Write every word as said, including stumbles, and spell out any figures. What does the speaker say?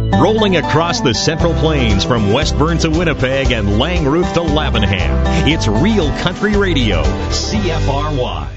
Rolling across the Central Plains from Westburn to Winnipeg and Langroof to Lavenham, it's Real Country Radio, C F R Y.